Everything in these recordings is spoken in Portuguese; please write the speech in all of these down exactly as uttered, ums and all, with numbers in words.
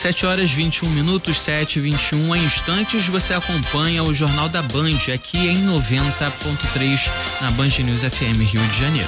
sete horas e vinte e um minutos, sete e vinte e um. Em instantes você acompanha o Jornal da Band aqui em noventa ponto três na Band News F M Rio de Janeiro.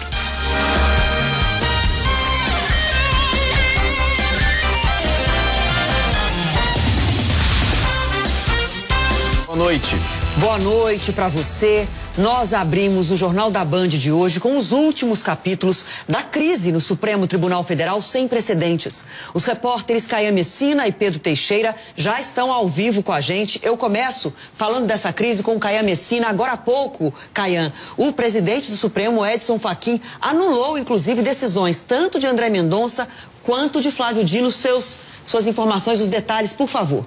Boa noite. Boa noite para você. Nós abrimos o Jornal da Band de hoje com os últimos capítulos da crise no Supremo Tribunal Federal sem precedentes. Os repórteres Caian Messina e Pedro Teixeira já estão ao vivo com a gente. Eu começo falando dessa crise com o Caian Messina. Agora há pouco, Caian, o presidente do Supremo, Edson Fachin, anulou inclusive decisões tanto de André Mendonça quanto de Flávio Dino. Seus, suas informações, os detalhes, por favor.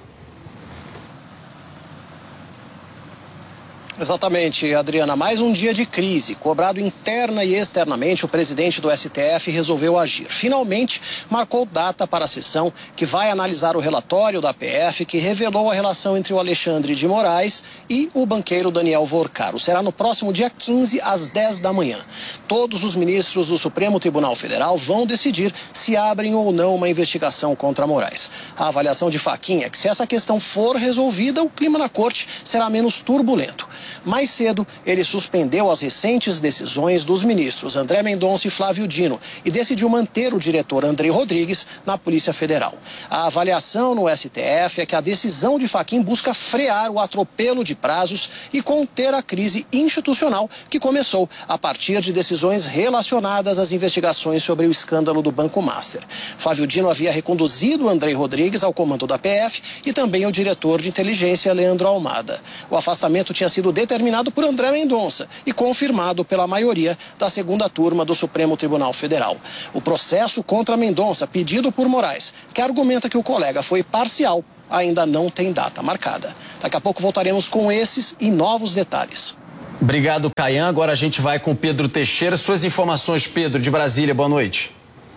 Exatamente, Adriana. Mais um dia de crise. Cobrado interna e externamente, o presidente do S T F resolveu agir. Finalmente, marcou data para a sessão que vai analisar o relatório da P F que revelou a relação entre o Alexandre de Moraes e o banqueiro Daniel Vorcaro. Será no próximo dia quinze, às dez da manhã. Todos os ministros do Supremo Tribunal Federal vão decidir se abrem ou não uma investigação contra Moraes. A avaliação de Fachin é que, se essa questão for resolvida, o clima na corte será menos turbulento. Mais cedo, ele suspendeu as recentes decisões dos ministros André Mendonça e Flávio Dino e decidiu manter o diretor André Rodrigues na Polícia Federal. A avaliação no S T F é que a decisão de Fachin busca frear o atropelo de prazos e conter a crise institucional que começou a partir de decisões relacionadas às investigações sobre o escândalo do Banco Master. Flávio Dino havia reconduzido André Rodrigues ao comando da P F e também o diretor de inteligência Leandro Almada. O afastamento tinha sido determinado por André Mendonça e confirmado pela maioria da segunda turma do Supremo Tribunal Federal. O processo contra Mendonça, pedido por Moraes, que argumenta que o colega foi parcial, ainda não tem data marcada. Daqui a pouco voltaremos com esses e novos detalhes. Obrigado, Caian. Agora a gente vai com Pedro Teixeira. Suas informações, Pedro, de Brasília. Boa noite.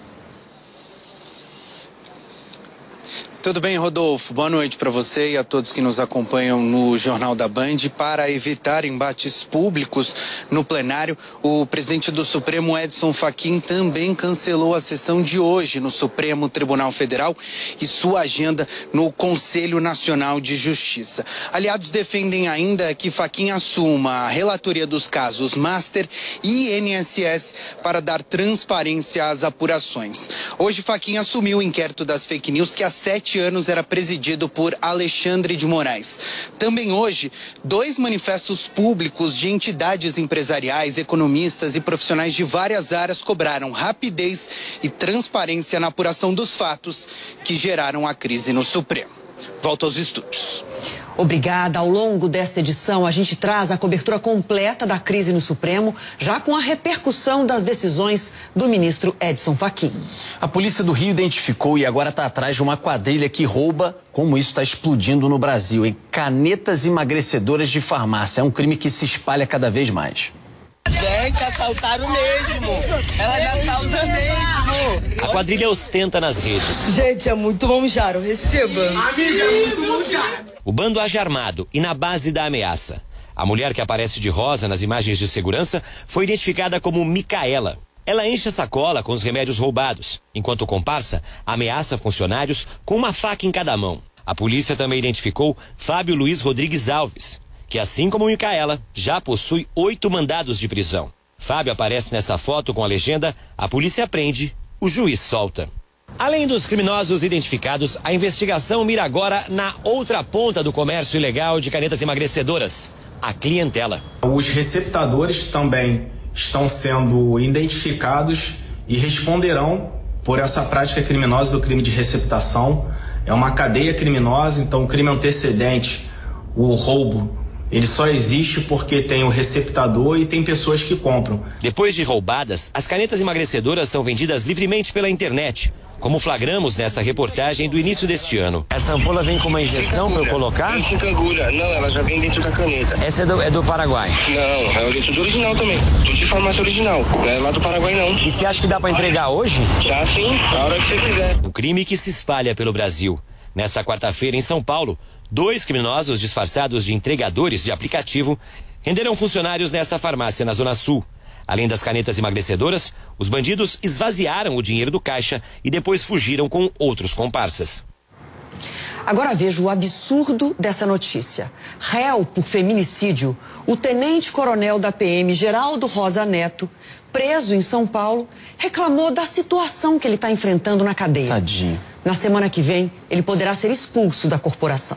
Tudo bem, Rodolfo? Boa noite para você e a todos que nos acompanham no Jornal da Band. Para evitar embates públicos no plenário, o presidente do Supremo, Edson Fachin, também cancelou a sessão de hoje no Supremo Tribunal Federal e sua agenda no Conselho Nacional de Justiça. Aliados defendem ainda que Fachin assuma a relatoria dos casos Master e I N S S para dar transparência às apurações. Hoje, Fachin assumiu o inquérito das fake news que há sete anos era presidido por Alexandre de Moraes. Também hoje, dois manifestos públicos de entidades empresariais, economistas e profissionais de várias áreas cobraram rapidez e transparência na apuração dos fatos que geraram a crise no Supremo. Volto aos estúdios. Obrigada. Ao longo desta edição, a gente traz a cobertura completa da crise no Supremo, já com a repercussão das decisões do ministro Edson Fachin. A polícia do Rio identificou e agora está atrás de uma quadrilha que rouba, como isso está explodindo no Brasil, em canetas emagrecedoras de farmácia. É um crime que se espalha cada vez mais. Gente, assaltaram mesmo. Elas assaltam mesmo. A quadrilha ostenta nas redes. Gente, é muito bom, Jaro. Receba. Amiga, é muito bom, Jaro. O bando age armado e na base da ameaça. A mulher que aparece de rosa nas imagens de segurança foi identificada como Micaela. Ela enche a sacola com os remédios roubados, enquanto o comparsa ameaça funcionários com uma faca em cada mão. A polícia também identificou Fábio Luiz Rodrigues Alves, que assim como Micaela, já possui oito mandados de prisão. Fábio aparece nessa foto com a legenda: a polícia prende, o juiz solta. Além dos criminosos identificados, a investigação mira agora na outra ponta do comércio ilegal de canetas emagrecedoras: a clientela. Os receptadores também estão sendo identificados e responderão por essa prática criminosa do crime de receptação. É uma cadeia criminosa, então o crime antecedente, o roubo, ele só existe porque tem o receptador e tem pessoas que compram. Depois de roubadas, as canetas emagrecedoras são vendidas livremente pela internet, como flagramos nessa reportagem do início deste ano. Essa ampola vem com uma injeção para eu colocar? Vem cinco agulha. Não, ela já vem dentro da caneta. Essa é do, é do Paraguai? Não, é dentro do original também. Tudo de farmácia original. Não é lá do Paraguai, não. E você acha que dá para entregar hoje? Dá sim, a hora que você quiser. Um crime que se espalha pelo Brasil. Nesta quarta-feira, em São Paulo, dois criminosos disfarçados de entregadores de aplicativo renderam funcionários nessa farmácia na Zona Sul. Além das canetas emagrecedoras, os bandidos esvaziaram o dinheiro do caixa e depois fugiram com outros comparsas. Agora veja o absurdo dessa notícia. Réu por feminicídio, o tenente-coronel da P M, Geraldo Rosa Neto, preso em São Paulo, reclamou da situação que ele está enfrentando na cadeia. Tadinho. Na semana que vem, ele poderá ser expulso da corporação.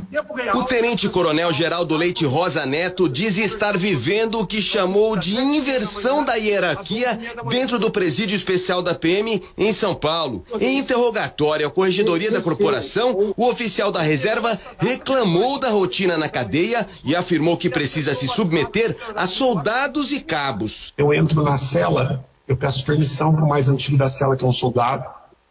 O tenente-coronel Geraldo Leite Rosa Neto diz estar vivendo o que chamou de inversão da hierarquia dentro do presídio especial da P M em São Paulo. Em interrogatório à corregedoria da corporação, o oficial da reserva reclamou da rotina na cadeia e afirmou que precisa se submeter a soldados e cabos. Eu entro na cela, eu peço permissão para o mais antigo da cela, que é um soldado.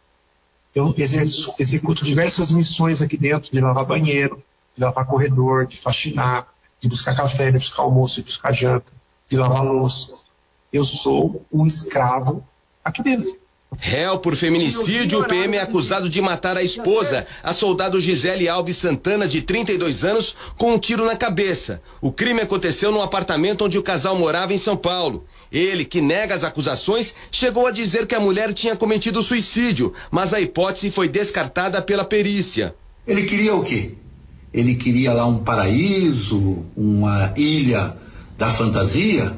Eu exerço, executo diversas missões aqui dentro, de lavar banheiro, de lavar corredor, de faxinar, de buscar café, de buscar almoço, de buscar janta, de lavar louça. Eu sou um escravo aqui dentro. Réu por feminicídio, o P M é acusado de matar a esposa, a soldado Gisele Alves Santana, de trinta e dois anos, com um tiro na cabeça. O crime aconteceu num apartamento onde o casal morava em São Paulo. Ele, que nega as acusações, chegou a dizer que a mulher tinha cometido suicídio, mas a hipótese foi descartada pela perícia. Ele queria o quê? Ele queria lá um paraíso, uma ilha da fantasia?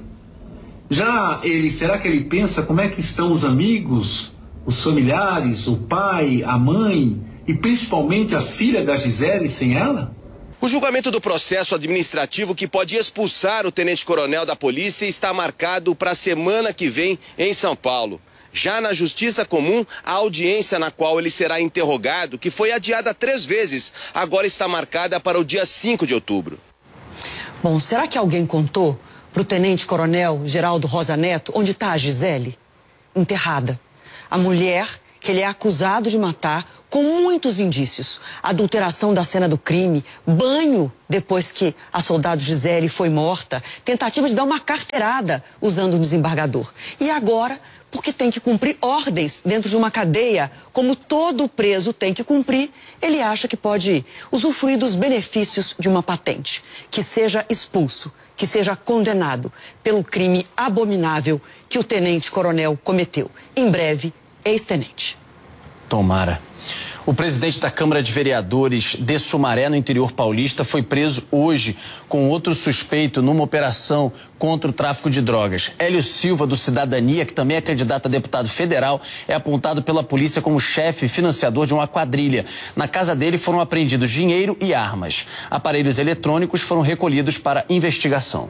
Já ele, será que ele pensa como é que estão os amigos, os familiares, o pai, a mãe e principalmente a filha da Gisele sem ela? O julgamento do processo administrativo que pode expulsar o tenente-coronel da polícia está marcado para a semana que vem em São Paulo. Já na Justiça Comum, a audiência na qual ele será interrogado, que foi adiada três vezes, agora está marcada para o dia cinco de outubro. Bom, será que alguém contou para o tenente-coronel Geraldo Rosa Neto onde está a Gisele? Enterrada. A mulher que ele é acusado de matar com muitos indícios. Adulteração da cena do crime, banho depois que a soldado Gisele foi morta, tentativa de dar uma carteirada usando um desembargador. E agora, porque tem que cumprir ordens dentro de uma cadeia, como todo preso tem que cumprir, ele acha que pode usufruir dos benefícios de uma patente, que seja expulso, que seja condenado pelo crime abominável que o tenente-coronel cometeu. Em breve, ex-tenente. Tomara. O presidente da Câmara de Vereadores de Sumaré, no interior paulista, foi preso hoje com outro suspeito numa operação contra o tráfico de drogas. Hélio Silva, do Cidadania, que também é candidato a deputado federal, é apontado pela polícia como chefe e financiador de uma quadrilha. Na casa dele foram apreendidos dinheiro e armas. Aparelhos eletrônicos foram recolhidos para investigação.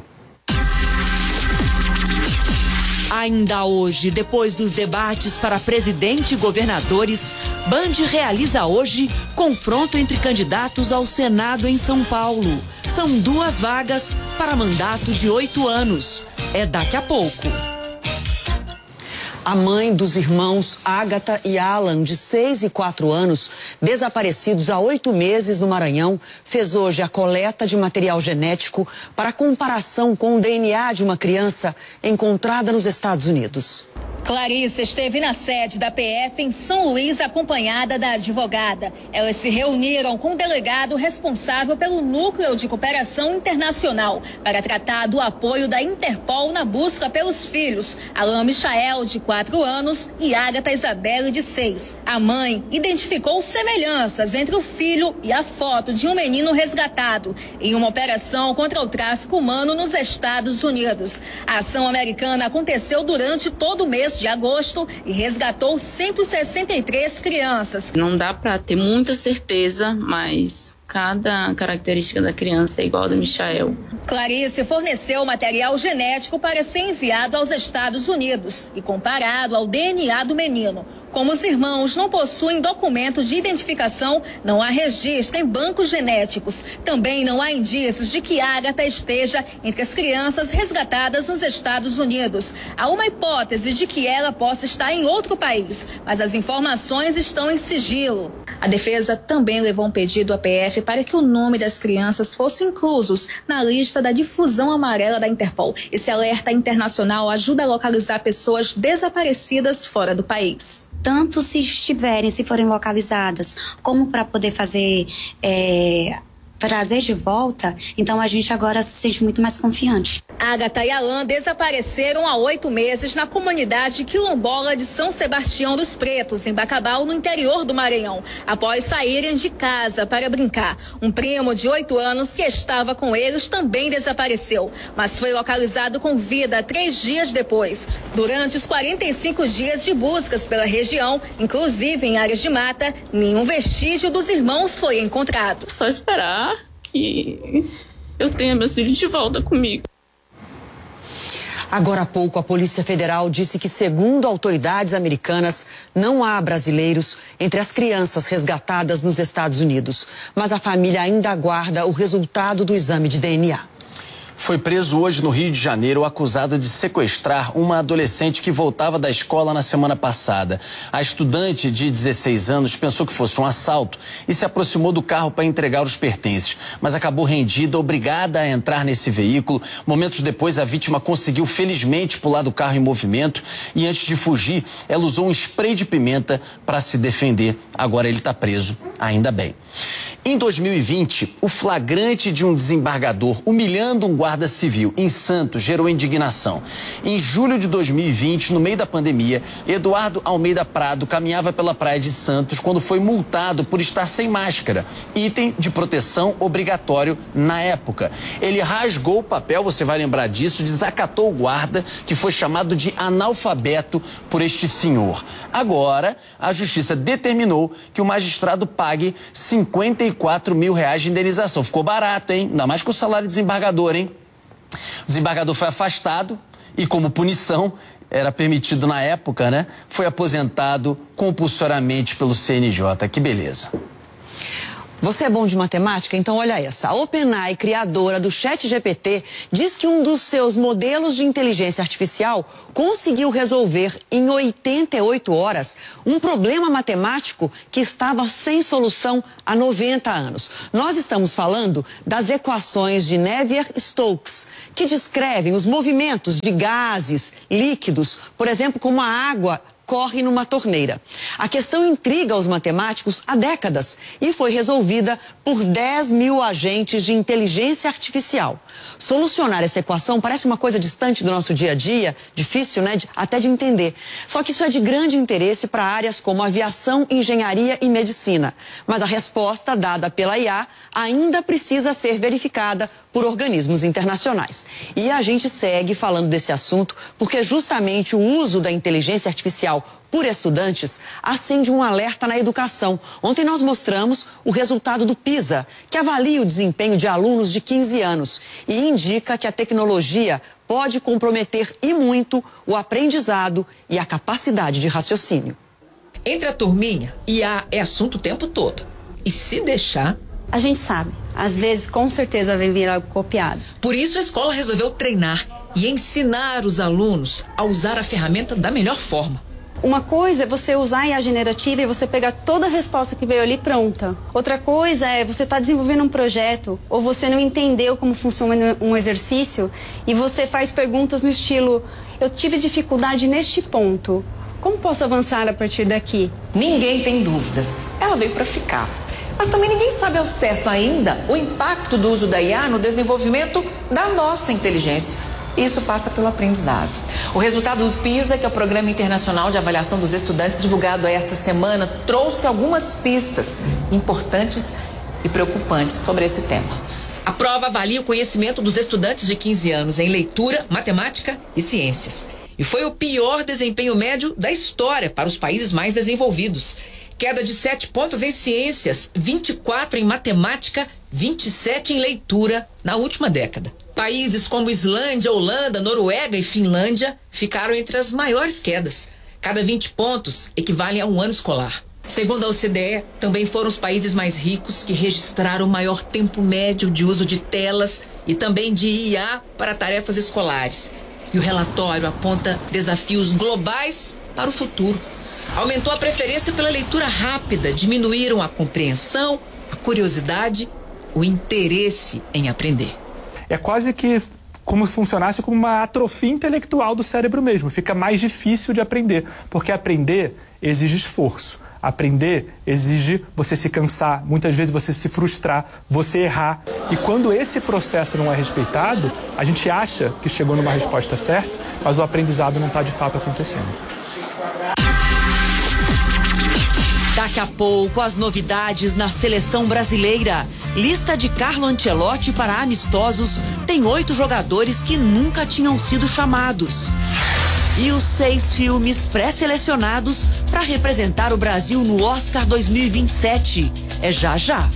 Ainda hoje, depois dos debates para presidente e governadores, Band realiza hoje confronto entre candidatos ao Senado em São Paulo. São duas vagas para mandato de oito anos. É daqui a pouco. A mãe dos irmãos Ágata e Alan, de seis e quatro anos, desaparecidos há oito meses no Maranhão, fez hoje a coleta de material genético para comparação com o D N A de uma criança encontrada nos Estados Unidos. Clarissa esteve na sede da P F em São Luís, acompanhada da advogada. Elas se reuniram com o delegado responsável pelo Núcleo de Cooperação Internacional para tratar do apoio da Interpol na busca pelos filhos, Alan Michael, de quatro anos, e Ágata Isabelle, de seis. A mãe identificou semelhanças entre o filho e a foto de um menino resgatado em uma operação contra o tráfico humano nos Estados Unidos. A ação americana aconteceu durante todo o mês de agosto e resgatou cento e sessenta e três crianças. Não dá para ter muita certeza, mas cada característica da criança é igual a da Michael. Clarice forneceu material genético para ser enviado aos Estados Unidos e comparado ao D N A do menino. Como os irmãos não possuem documento de identificação, não há registro em bancos genéticos. Também não há indícios de que Ágata esteja entre as crianças resgatadas nos Estados Unidos. Há uma hipótese de que ela possa estar em outro país, mas as informações estão em sigilo. A defesa também levou um pedido à P F para que o nome das crianças fosse inclusos na lista da difusão amarela da Interpol. Esse alerta internacional ajuda a localizar pessoas desaparecidas fora do país. Tanto se estiverem, se forem localizadas, como para poder fazer é, trazer de volta, então a gente agora se sente muito mais confiante. Agatha e Alan desapareceram há oito meses na comunidade quilombola de São Sebastião dos Pretos, em Bacabal, no interior do Maranhão, após saírem de casa para brincar. Um primo de oito anos que estava com eles também desapareceu, mas foi localizado com vida três dias depois. Durante os quarenta e cinco dias de buscas pela região, inclusive em áreas de mata, nenhum vestígio dos irmãos foi encontrado. Só esperar que eu tenha meus filhos de volta comigo. Agora há pouco, a Polícia Federal disse que, segundo autoridades americanas, não há brasileiros entre as crianças resgatadas nos Estados Unidos. Mas a família ainda aguarda o resultado do exame de D N A. Foi preso hoje no Rio de Janeiro acusado de sequestrar uma adolescente que voltava da escola na semana passada. A estudante de dezesseis anos pensou que fosse um assalto e se aproximou do carro para entregar os pertences, mas acabou rendida, obrigada a entrar nesse veículo. Momentos depois, a vítima conseguiu felizmente pular do carro em movimento e, antes de fugir, ela usou um spray de pimenta para se defender. Agora ele está preso, ainda bem. Em dois mil e vinte, o flagrante de um desembargador humilhando um guarda civil em Santos gerou indignação. Em julho de dois mil e vinte, no meio da pandemia, Eduardo Almeida Prado caminhava pela praia de Santos quando foi multado por estar sem máscara, item de proteção obrigatório na época. Ele rasgou o papel, você vai lembrar disso, desacatou o guarda, que foi chamado de analfabeto por este senhor. Agora, a justiça determinou que o magistrado pague cinquenta e quatro mil reais de indenização. Ficou barato, hein? Ainda mais com o salário de desembargador, hein? O desembargador foi afastado e, como punição, era permitido na época, né? Foi aposentado compulsoriamente pelo C N J. Que beleza. Você é bom de matemática? Então olha essa. A OpenAI, criadora do ChatGPT, diz que um dos seus modelos de inteligência artificial conseguiu resolver em oitenta e oito horas um problema matemático que estava sem solução há noventa anos. Nós estamos falando das equações de Navier-Stokes, que descrevem os movimentos de gases, líquidos, por exemplo, como a água corre numa torneira. A questão intriga os matemáticos há décadas e foi resolvida por dez mil agentes de inteligência artificial. Solucionar essa equação parece uma coisa distante do nosso dia a dia, difícil, né, de, até de entender. Só que isso é de grande interesse para áreas como aviação, engenharia e medicina. Mas a resposta dada pela I A ainda precisa ser verificada por organismos internacionais. E a gente segue falando desse assunto porque justamente o uso da inteligência artificial por estudantes acende um alerta na educação. Ontem nós mostramos o resultado do PISA, que avalia o desempenho de alunos de quinze anos e indica que a tecnologia pode comprometer e muito o aprendizado e a capacidade de raciocínio. Entre a turminha, I A é assunto o tempo todo. E se deixar... A gente sabe. Às vezes, com certeza, vai vir algo copiado. Por isso, a escola resolveu treinar e ensinar os alunos a usar a ferramenta da melhor forma. Uma coisa é você usar a I A generativa e você pegar toda a resposta que veio ali pronta. Outra coisa é você estar tá desenvolvendo um projeto ou você não entendeu como funciona um exercício e você faz perguntas no estilo: eu tive dificuldade neste ponto, como posso avançar a partir daqui? Ninguém tem dúvidas. Ela veio para ficar. Mas também ninguém sabe ao certo ainda o impacto do uso da I A no desenvolvimento da nossa inteligência. Isso passa pelo aprendizado. O resultado do PISA, que é o Programa Internacional de Avaliação dos Estudantes, divulgado esta semana, trouxe algumas pistas importantes e preocupantes sobre esse tema. A prova avalia o conhecimento dos estudantes de quinze anos em leitura, matemática e ciências. E foi o pior desempenho médio da história para os países mais desenvolvidos. Queda de sete pontos em ciências, vinte e quatro em matemática, vinte e sete em leitura na última década. Países como Islândia, Holanda, Noruega e Finlândia ficaram entre as maiores quedas. Cada vinte pontos equivalem a um ano escolar. Segundo a O C D E, também foram os países mais ricos que registraram o maior tempo médio de uso de telas e também de I A para tarefas escolares. E o relatório aponta desafios globais para o futuro. Aumentou a preferência pela leitura rápida, diminuíram a compreensão, a curiosidade, o interesse em aprender. É quase que como se funcionasse como uma atrofia intelectual do cérebro mesmo. Fica mais difícil de aprender, porque aprender exige esforço. Aprender exige você se cansar, muitas vezes você se frustrar, você errar. E quando esse processo não é respeitado, a gente acha que chegou numa resposta certa, mas o aprendizado não está de fato acontecendo. Daqui a pouco, as novidades na seleção brasileira. Lista de Carlo Ancelotti para amistosos tem oito jogadores que nunca tinham sido chamados. E os seis filmes pré-selecionados para representar o Brasil no Oscar dois mil e vinte e sete. É já já.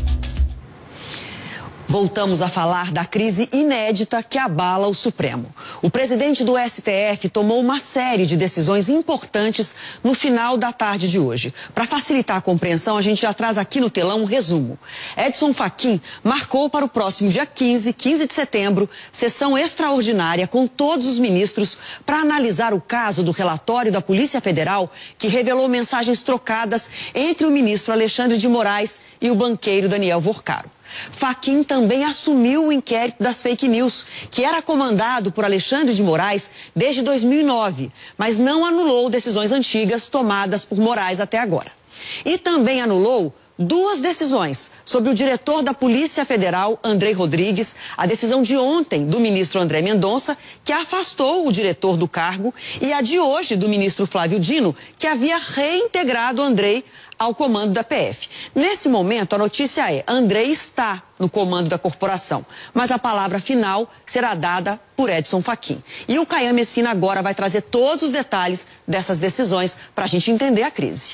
Voltamos a falar da crise inédita que abala o Supremo. O presidente do S T F tomou uma série de decisões importantes no final da tarde de hoje. Para facilitar a compreensão, a gente já traz aqui no telão um resumo. Edson Fachin marcou para o próximo dia quinze, quinze de setembro, sessão extraordinária com todos os ministros para analisar o caso do relatório da Polícia Federal que revelou mensagens trocadas entre o ministro Alexandre de Moraes e o banqueiro Daniel Vorcaro. Fachin também assumiu o inquérito das fake news, que era comandado por Alexandre de Moraes desde dois mil e nove, mas não anulou decisões antigas tomadas por Moraes até agora. E também anulou duas decisões sobre o diretor da Polícia Federal, Andrei Rodrigues, a decisão de ontem do ministro André Mendonça, que afastou o diretor do cargo, e a de hoje do ministro Flávio Dino, que havia reintegrado Andrei ao comando da P F. Nesse momento, a notícia é: Andrei está no comando da corporação, mas a palavra final será dada por Edson Fachin. E o Caian Messina agora vai trazer todos os detalhes dessas decisões para a gente entender a crise.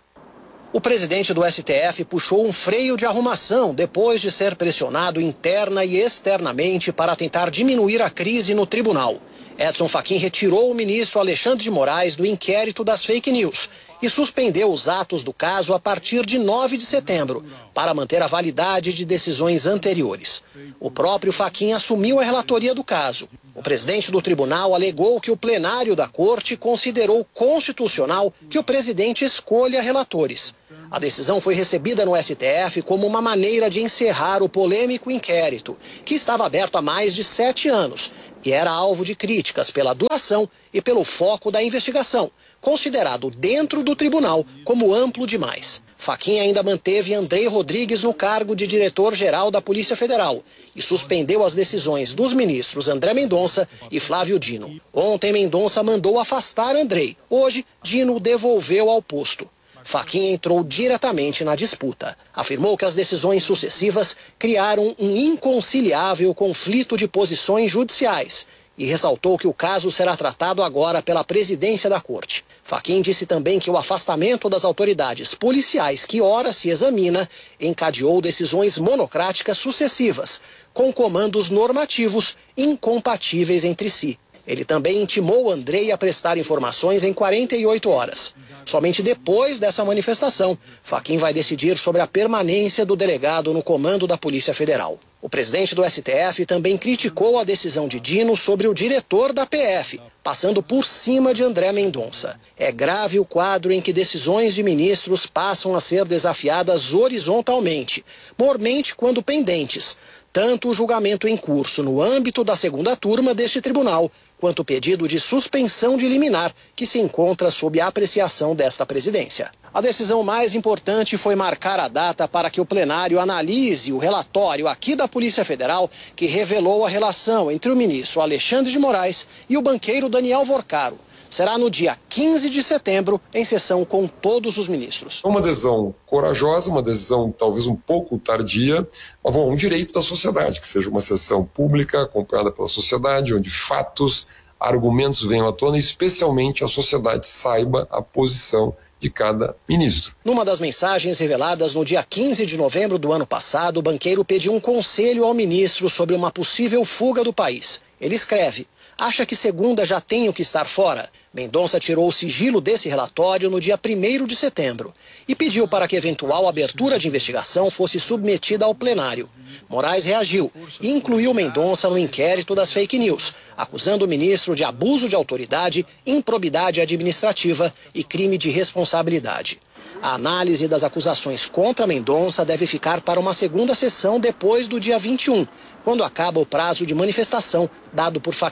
O presidente do S T F puxou um freio de arrumação depois de ser pressionado interna e externamente para tentar diminuir a crise no tribunal. Edson Fachin retirou o ministro Alexandre de Moraes do inquérito das fake news e suspendeu os atos do caso a partir de nove de setembro, para manter a validade de decisões anteriores. O próprio Fachin assumiu a relatoria do caso. O presidente do tribunal alegou que o plenário da corte considerou constitucional que o presidente escolha relatores. A decisão foi recebida no S T F como uma maneira de encerrar o polêmico inquérito, que estava aberto há mais de sete anos e era alvo de críticas pela duração e pelo foco da investigação, considerado dentro do tribunal como amplo demais. Fachin ainda manteve Andrei Rodrigues no cargo de diretor-geral da Polícia Federal e suspendeu as decisões dos ministros André Mendonça e Flávio Dino. Ontem, Mendonça mandou afastar Andrei. Hoje, Dino devolveu ao posto. Fachin entrou diretamente na disputa. Afirmou que as decisões sucessivas criaram um inconciliável conflito de posições judiciais e ressaltou que o caso será tratado agora pela presidência da corte. Fachin disse também que o afastamento das autoridades policiais que ora se examina encadeou decisões monocráticas sucessivas, com comandos normativos incompatíveis entre si. Ele também intimou Andrei a prestar informações em quarenta e oito horas. Somente depois dessa manifestação, Fachin vai decidir sobre a permanência do delegado no comando da Polícia Federal. O presidente do S T F também criticou a decisão de Dino sobre o diretor da P F, passando por cima de André Mendonça. É grave o quadro em que decisões de ministros passam a ser desafiadas horizontalmente, mormente quando pendentes. Tanto o julgamento em curso no âmbito da segunda turma deste tribunal, quanto o pedido de suspensão de liminar que se encontra sob a apreciação desta presidência. A decisão mais importante foi marcar a data para que o plenário analise o relatório aqui da Polícia Federal que revelou a relação entre o ministro Alexandre de Moraes e o banqueiro Daniel Vorcaro. Será no dia quinze de setembro, em sessão com todos os ministros. Uma decisão corajosa, uma decisão talvez um pouco tardia, mas bom, um direito da sociedade, que seja uma sessão pública, acompanhada pela sociedade, onde fatos, argumentos venham à tona, e especialmente a sociedade saiba a posição de cada ministro. Numa das mensagens reveladas no dia quinze de novembro do ano passado, o banqueiro pediu um conselho ao ministro sobre uma possível fuga do país. Ele escreve: acha que segunda já tenho que estar fora? Mendonça tirou o sigilo desse relatório no dia primeiro de setembro e pediu para que eventual abertura de investigação fosse submetida ao plenário. Moraes reagiu e incluiu Mendonça no inquérito das fake news, acusando o ministro de abuso de autoridade, improbidade administrativa e crime de responsabilidade. A análise das acusações contra Mendonça deve ficar para uma segunda sessão depois do dia vinte e um, quando acaba o prazo de manifestação dado por Fachin.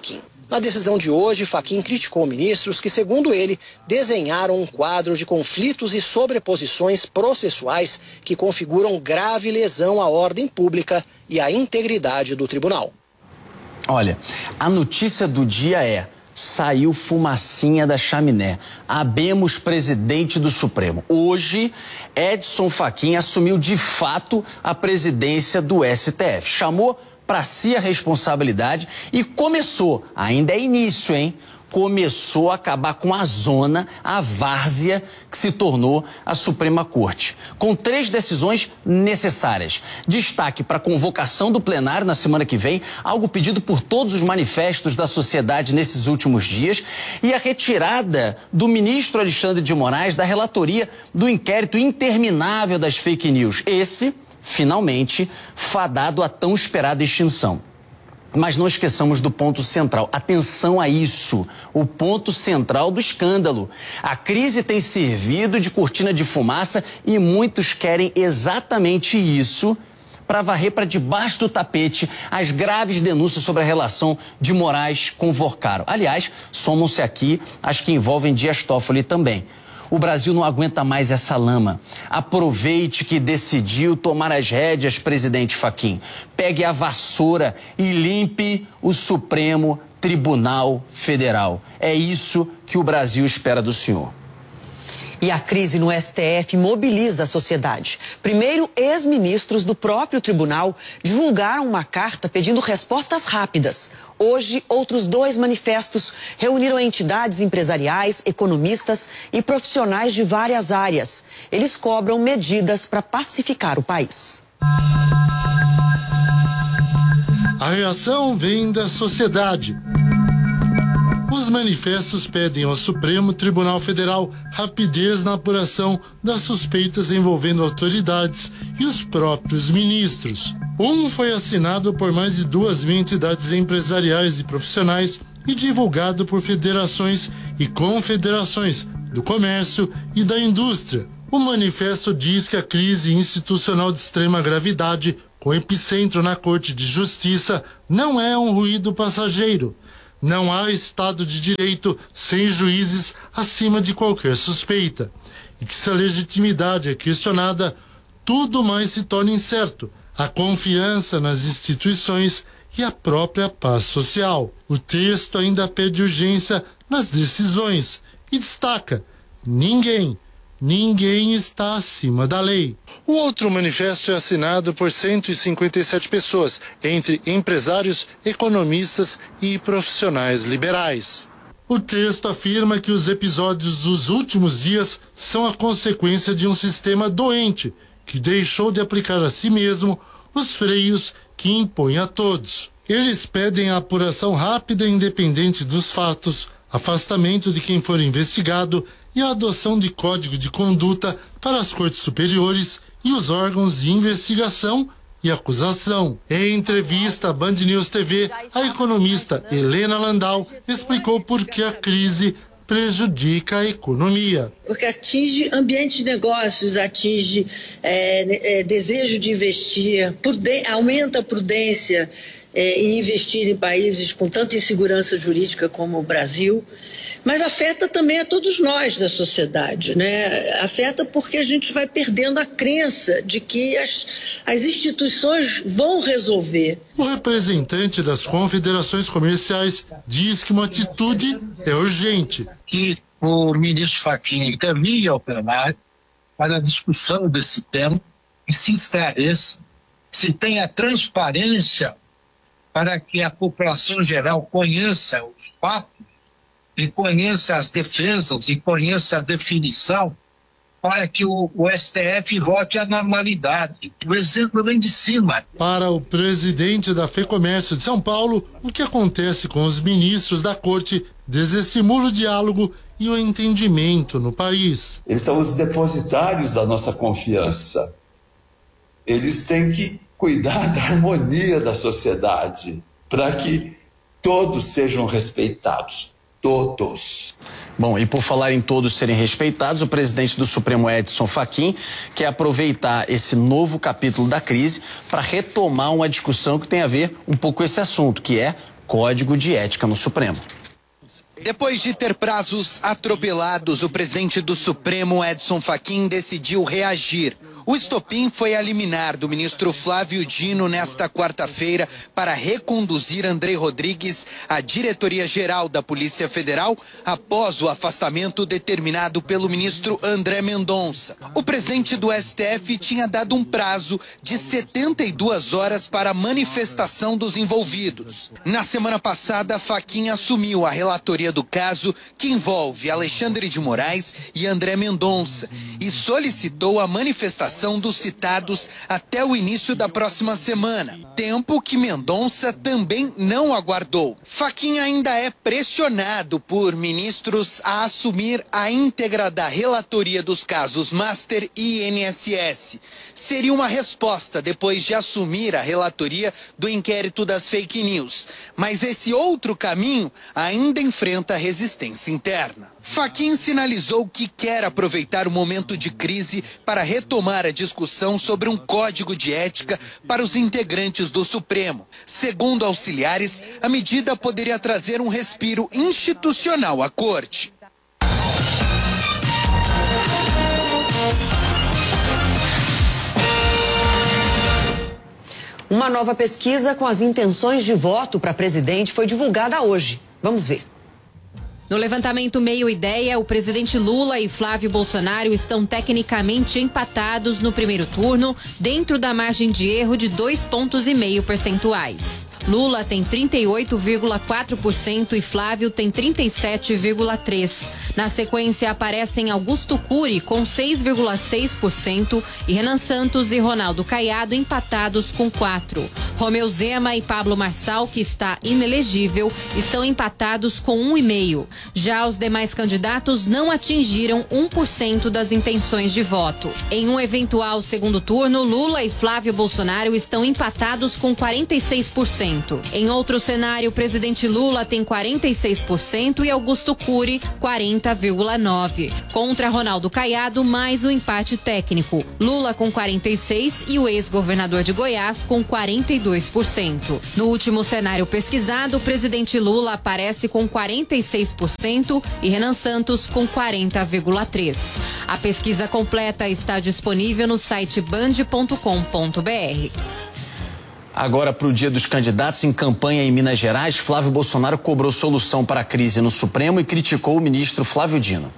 Na decisão de hoje, Fachin criticou ministros que, segundo ele, desenharam um quadro de conflitos e sobreposições processuais que configuram grave lesão à ordem pública e à integridade do tribunal. Olha, a notícia do dia é: saiu fumacinha da chaminé. Habemos presidente do Supremo. Hoje, Edson Fachin assumiu de fato a presidência do S T F. Chamou para si a responsabilidade e começou, ainda é início, hein? Começou a acabar com a zona, a várzea que se tornou a Suprema Corte, com três decisões necessárias. Destaque para a convocação do plenário na semana que vem, algo pedido por todos os manifestos da sociedade nesses últimos dias, e a retirada do ministro Alexandre de Moraes da relatoria do inquérito interminável das fake news. Esse, finalmente, fadado à tão esperada extinção. Mas não esqueçamos do ponto central. Atenção a isso, o ponto central do escândalo. A crise tem servido de cortina de fumaça e muitos querem exatamente isso para varrer para debaixo do tapete as graves denúncias sobre a relação de Moraes com Vorcaro. Aliás, somam-se aqui as que envolvem Dias Toffoli também. O Brasil não aguenta mais essa lama. Aproveite que decidiu tomar as rédeas, presidente Fachin. Pegue a vassoura e limpe o Supremo Tribunal Federal. É isso que o Brasil espera do senhor. E a crise no S T F mobiliza a sociedade. Primeiro, ex-ministros do próprio tribunal divulgaram uma carta pedindo respostas rápidas. Hoje, outros dois manifestos reuniram entidades empresariais, economistas e profissionais de várias áreas. Eles cobram medidas para pacificar o país. A reação vem da sociedade. Os manifestos pedem ao Supremo Tribunal Federal rapidez na apuração das suspeitas envolvendo autoridades e os próprios ministros. Um foi assinado por mais de duas mil entidades empresariais e profissionais e divulgado por federações e confederações do comércio e da indústria. O manifesto diz que a crise institucional de extrema gravidade, com epicentro na Corte de Justiça, não é um ruído passageiro. Não há Estado de Direito sem juízes acima de qualquer suspeita. E que se a legitimidade é questionada, tudo mais se torna incerto. A confiança nas instituições e a própria paz social. O texto ainda pede urgência nas decisões e destaca: ninguém, ninguém está acima da lei. O outro manifesto é assinado por cento e cinquenta e sete pessoas, entre empresários, economistas e profissionais liberais. O texto afirma que os episódios dos últimos dias são a consequência de um sistema doente, que deixou de aplicar a si mesmo os freios que impõe a todos. Eles pedem a apuração rápida e independente dos fatos, afastamento de quem for investigado e a adoção de código de conduta para as cortes superiores e os órgãos de investigação e acusação. Em entrevista à Band News T V, a economista Helena Landau explicou por que a crise prejudica a economia. Porque atinge ambiente de negócios, atinge é, é, desejo de investir, pruden- aumenta a prudência é, em investir em países com tanta insegurança jurídica como o Brasil. Mas afeta também a todos nós da sociedade, né? Afeta porque a gente vai perdendo a crença de que as, as instituições vão resolver. O representante das confederações comerciais diz que uma atitude é urgente. Que o ministro Fachin encaminhe ao plenário para a discussão desse tema e se esclareça, se tenha transparência para que a população geral conheça os fatos e conheça as defesas e conheça a definição para que o, o S T F volte à normalidade. O exemplo vem de cima. Para o presidente da FEComércio de São Paulo, o que acontece com os ministros da corte desestimula o diálogo e o entendimento no país. Eles são os depositários da nossa confiança. Eles têm que cuidar da harmonia da sociedade para que todos sejam respeitados. Todos. Bom, e por falar em todos serem respeitados, o presidente do Supremo, Edson Fachin, quer aproveitar esse novo capítulo da crise para retomar uma discussão que tem a ver um pouco com esse assunto, que é código de ética no Supremo. Depois de ter prazos atropelados, o presidente do Supremo, Edson Fachin, decidiu reagir. O estopim foi a liminar do ministro Flávio Dino nesta quarta-feira para reconduzir André Rodrigues à diretoria-geral da Polícia Federal após o afastamento determinado pelo ministro André Mendonça. O presidente do S T F tinha dado um prazo de setenta e duas horas para a manifestação dos envolvidos. Na semana passada, Fachin assumiu a relatoria do caso que envolve Alexandre de Moraes e André Mendonça e solicitou a manifestação dos citados até o início da próxima semana, tempo que Mendonça também não aguardou. Fachin ainda é pressionado por ministros a assumir a íntegra da relatoria dos casos Master e I N S S. Seria uma resposta depois de assumir a relatoria do inquérito das fake news. Mas esse outro caminho ainda enfrenta resistência interna. Fachin sinalizou que quer aproveitar o momento de crise para retomar a discussão sobre um código de ética para os integrantes do Supremo. Segundo auxiliares, a medida poderia trazer um respiro institucional à corte. Uma nova pesquisa com as intenções de voto para presidente foi divulgada hoje. Vamos ver. No levantamento Meio Ideia, o presidente Lula e Flávio Bolsonaro estão tecnicamente empatados no primeiro turno, dentro da margem de erro de dois pontos e meio percentuais. Lula tem trinta e oito vírgula quatro por cento e Flávio tem trinta e sete vírgula três por cento. Na sequência aparecem Augusto Cury com seis vírgula seis por cento e Renan Santos e Ronaldo Caiado empatados com quatro por cento. Romeu Zema e Pablo Marçal, que está inelegível, estão empatados com um vírgula cinco por cento. Já os demais candidatos não atingiram um por cento das intenções de voto. Em um eventual segundo turno, Lula e Flávio Bolsonaro estão empatados com quarenta e seis por cento. Em outro cenário, o presidente Lula tem quarenta e seis por cento e Augusto Cury quarenta vírgula nove por cento. Contra Ronaldo Caiado, mais um empate técnico. Lula com quarenta e seis por cento e o ex-governador de Goiás com quarenta e dois por cento. No último cenário pesquisado, o presidente Lula aparece com quarenta e seis por cento e Renan Santos com quarenta vírgula três por cento. A pesquisa completa está disponível no site band ponto com ponto br. Agora, para o dia dos candidatos em campanha em Minas Gerais, Flávio Bolsonaro cobrou solução para a crise no Supremo e criticou o ministro Flávio Dino.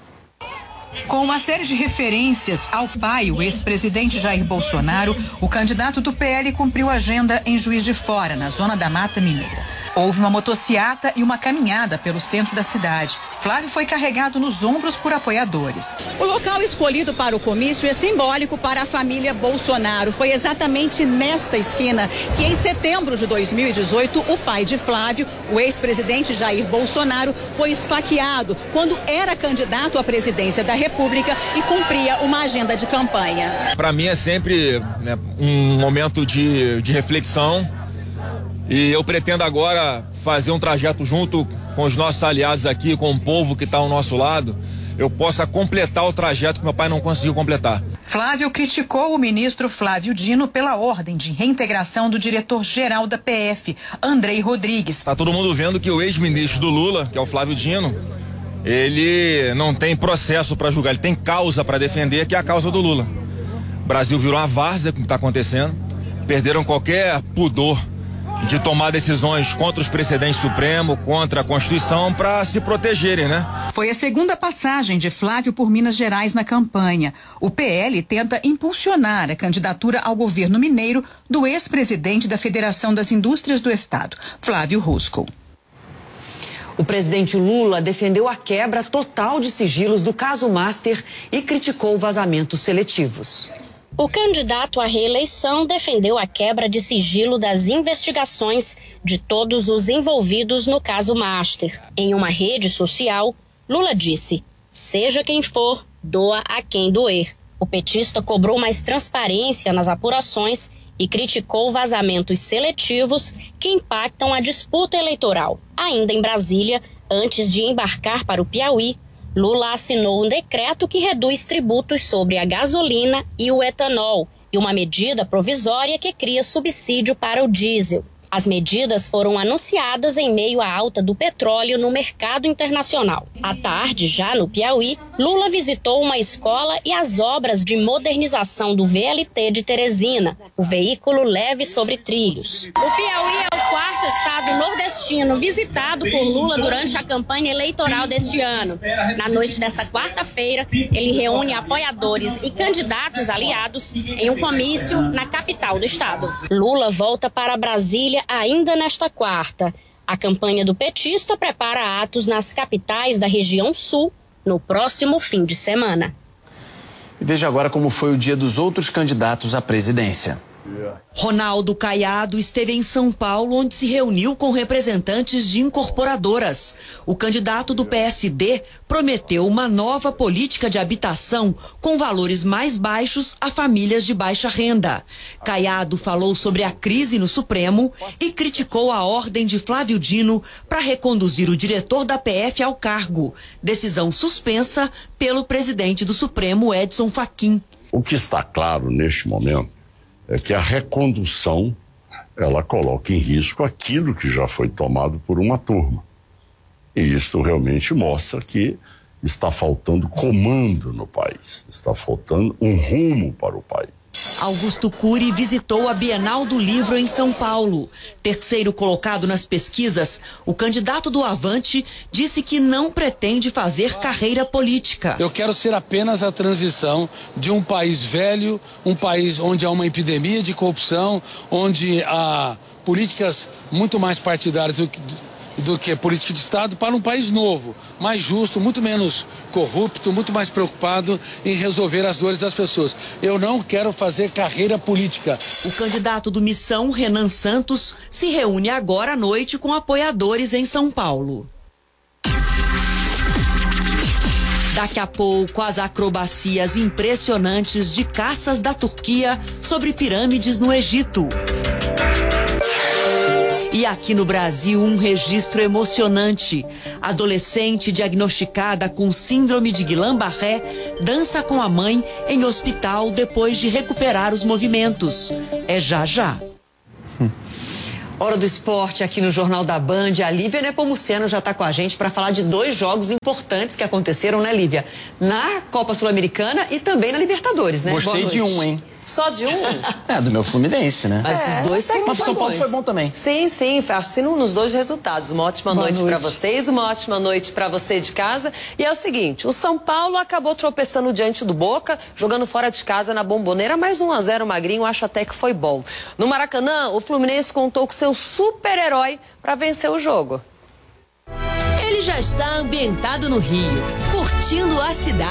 Com uma série de referências ao pai, o ex-presidente Jair Bolsonaro, o candidato do P L cumpriu agenda em Juiz de Fora, na zona da Mata Mineira. Houve uma motociata e uma caminhada pelo centro da cidade. Flávio foi carregado nos ombros por apoiadores. O local escolhido para o comício é simbólico para a família Bolsonaro. Foi exatamente nesta esquina que, em setembro de dois mil e dezoito, o pai de Flávio, o ex-presidente Jair Bolsonaro, foi esfaqueado quando era candidato à presidência da República e cumpria uma agenda de campanha. Para mim é sempre, né, um momento de, de reflexão. E eu pretendo agora fazer um trajeto junto com os nossos aliados aqui, com o povo que está ao nosso lado, eu possa completar o trajeto que meu pai não conseguiu completar. Flávio criticou o ministro Flávio Dino pela ordem de reintegração do diretor-geral da P F, André Rodrigues. Está todo mundo vendo que o ex-ministro do Lula, que é o Flávio Dino, ele não tem processo para julgar, ele tem causa para defender, que é a causa do Lula. O Brasil virou uma várzea com o que está acontecendo, perderam qualquer pudor de tomar decisões contra os precedentes Supremo, contra a Constituição, para se protegerem, né? Foi a segunda passagem de Flávio por Minas Gerais na campanha. O P L tenta impulsionar a candidatura ao governo mineiro do ex-presidente da Federação das Indústrias do Estado, Flávio Rusco. O presidente Lula defendeu a quebra total de sigilos do caso Master e criticou vazamentos seletivos. O candidato à reeleição defendeu a quebra de sigilo das investigações de todos os envolvidos no caso Master. Em uma rede social, Lula disse: "Seja quem for, doa a quem doer." O petista cobrou mais transparência nas apurações e criticou vazamentos seletivos que impactam a disputa eleitoral. Ainda em Brasília, antes de embarcar para o Piauí, Lula assinou um decreto que reduz tributos sobre a gasolina e o etanol e uma medida provisória que cria subsídio para o diesel. As medidas foram anunciadas em meio à alta do petróleo no mercado internacional. À tarde, já no Piauí, Lula visitou uma escola e as obras de modernização do V L T de Teresina, o veículo leve sobre trilhos. O Piauí é o quarto estado nordestino visitado por Lula durante a campanha eleitoral deste ano. Na noite desta quarta-feira, ele reúne apoiadores e candidatos aliados em um comício na capital do estado. Lula volta para Brasília ainda nesta quarta. A campanha do petista prepara atos nas capitais da região sul no próximo fim de semana. E veja agora como foi o dia dos outros candidatos à presidência. Ronaldo Caiado esteve em São Paulo, onde se reuniu com representantes de incorporadoras. O candidato do P S D prometeu uma nova política de habitação com valores mais baixos a famílias de baixa renda. Caiado falou sobre a crise no Supremo e criticou a ordem de Flávio Dino para reconduzir o diretor da P F ao cargo, decisão suspensa pelo presidente do Supremo, Edson Fachin. O que está claro neste momento é que a recondução, ela coloca em risco aquilo que já foi tomado por uma turma. E isto realmente mostra que está faltando comando no país, está faltando um rumo para o país. Augusto Cury visitou a Bienal do Livro em São Paulo. Terceiro colocado nas pesquisas, o candidato do Avante disse que não pretende fazer carreira política. Eu quero ser apenas a transição de um país velho, um país onde há uma epidemia de corrupção, onde há políticas muito mais partidárias do que... do que política de Estado, para um país novo, mais justo, muito menos corrupto, muito mais preocupado em resolver as dores das pessoas. Eu não quero fazer carreira política. O candidato do Missão, Renan Santos, se reúne agora à noite com apoiadores em São Paulo. Daqui a pouco, as acrobacias impressionantes de caças da Turquia sobre pirâmides no Egito. E aqui no Brasil, um registro emocionante. Adolescente diagnosticada com síndrome de Guillain-Barré dança com a mãe em hospital depois de recuperar os movimentos. É já já. Hum. Hora do esporte aqui no Jornal da Band. A Lívia Nepomuceno já está com a gente para falar de dois jogos importantes que aconteceram, né, Lívia? Na Copa Sul-Americana e também na Libertadores, né? Gostei de um, hein? Só de um? É, do meu Fluminense, né? Mas é, os dois foram Mas o São Paulo foi bom também. Sim, sim, assino nos dois resultados. Uma ótima Boa noite, noite. para vocês, uma ótima noite para você de casa. E é o seguinte, o São Paulo acabou tropeçando diante do Boca, jogando fora de casa na Bomboneira, mais um a zero magrinho, acho até que foi bom. No Maracanã, o Fluminense contou com seu super-herói para vencer o jogo. Ele já está ambientado no Rio, curtindo a cidade.